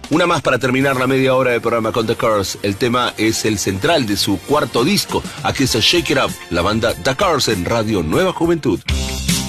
Una más para terminar la media hora de programa con The Cars. El tema es el central de su cuarto disco. Aquí está Shake It Up, la banda The Cars en Radio Nueva Juventud.